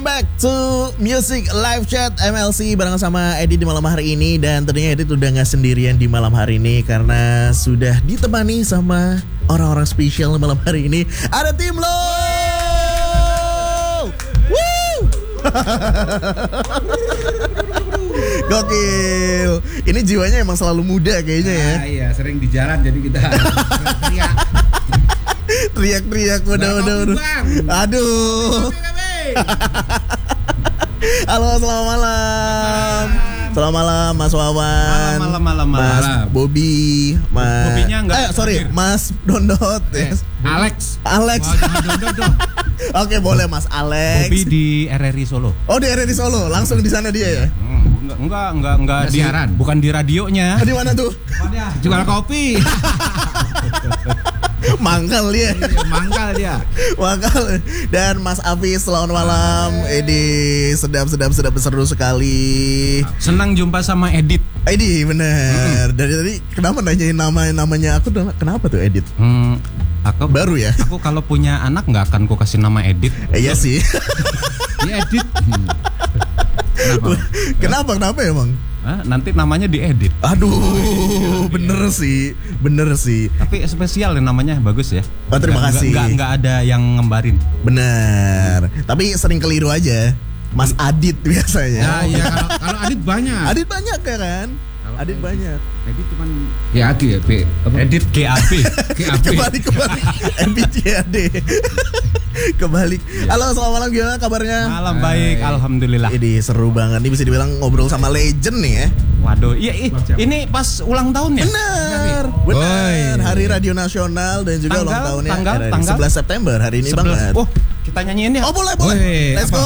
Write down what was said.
Welcome back to Music Live Chat MLC bareng sama Edi di malam hari ini. Dan tentunya Edi udah gak sendirian di malam hari ini karena sudah ditemani sama orang-orang spesial di malam hari ini. Ada tim lo. Woo! Gokil. Ini jiwanya emang selalu muda kayaknya ya. Iya, sering di jalan jadi kita teriak. Teriak-teriak udah. Aduh. Halo, selamat malam. Selamat malam Mas Wawan. Malam. Mas Bobby, Mas. Bobbynya enggak. Mas Dondot. Alex. Wah, Dondot dong. Oke, boleh Mas Alex. Bobby di RRI Solo. Oh, di RRI Solo. Langsung di sana dia ya? Enggak di siaran. Bukan di radionya. Di mana tuh? Jual kopi. Mangkal dia. Mangkal dia. Mangkal. Dan Mas Afis, selamat malam. Edi, sedap seru sekali. Senang jumpa sama Edit. Edi, bener. Dari tadi kenapa nanyain namanya aku? Kenapa tuh Edit? Aku baru ya. Aku kalau punya anak nggak akan ku kasih nama Edit. Iya sih. Dia Edit. Kenapa emang? Nanti namanya diedit. Aduh, bener sih. Tapi spesial namanya bagus ya. Oh, terima kasih. Nggak ada yang ngembarin. Bener. Tapi sering keliru aja. Mas Adit biasanya. Iya, kalau Adit banyak. Adit banyak kan? Adit banyak. Edit cuman GAD ya, Edit GAP. Kebalik MBCAD. Kebalik. Halo, selamat malam, gimana kabarnya? Malam baik, alhamdulillah. Ini seru banget. Ini bisa dibilang ngobrol sama legend nih ya. Waduh, iya ini pas ulang tahun ya? Bener. Hari Radio Nasional dan juga ulang tahunnya tanggal 11 September hari ini 11. banget. Oh, kita nyanyiin ya? Oh, boleh. Let's go.